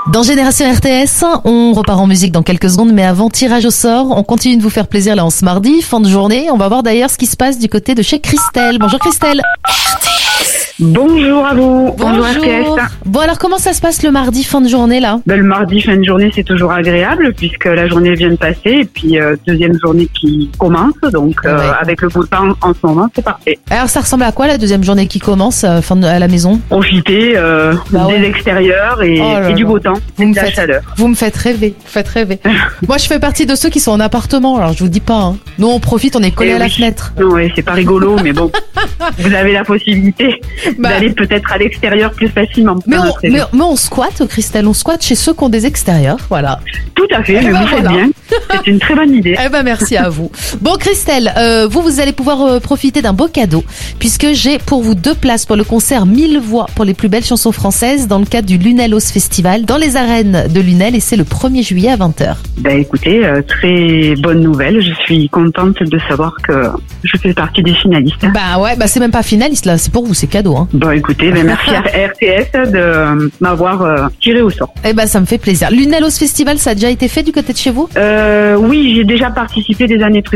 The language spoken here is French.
Dans Génération RTS, on repart en musique dans quelques secondes, mais avant, tirage au sort. On continue de vous faire plaisir là en ce mardi, fin de journée. On va voir d'ailleurs ce qui se passe du côté de chez Christelle. Bonjour Christelle. Bonjour à vous. Bonjour RTS. Bon alors comment ça se passe le mardi fin de journée là? Le mardi fin de journée c'est toujours agréable puisque la journée vient de passer et puis deuxième journée qui commence donc avec le beau temps en ce moment c'est parfait. Alors ça ressemble à quoi la deuxième journée qui commence à la maison? Profiter des extérieurs et du beau temps, de la chaleur. Vous me faites rêver, Moi je fais partie de ceux qui sont en appartement alors je vous dis pas. Hein. Nous on profite, on est collés à la fenêtre. Oui c'est pas rigolo mais bon vous avez la possibilité d'aller peut-être à l'extérieur plus facilement. Mais on squatte, Christelle, on squatte chez ceux qui ont des extérieurs, voilà. Tout à fait, mais vous faites bien. C'est une très bonne idée. Eh ben merci à vous. Bon Christelle, vous allez pouvoir profiter d'un beau cadeau puisque j'ai pour vous 2 places pour le concert 1000 voix pour les plus belles chansons françaises dans le cadre du Lunellos Festival dans les arènes de Lunel et c'est le 1er juillet à 20h. Ben écoutez, très bonne nouvelle. Je suis contente de savoir que je fais partie des finalistes. Bah ouais, c'est même pas finaliste là, c'est pour vous, c'est cadeau. Hein. Bon écoutez, merci à RTS de m'avoir tiré au sort. Eh ben ça me fait plaisir. Lunellos Festival, ça a déjà été fait du côté de chez vous? Oui, j'ai déjà participé des années précédentes.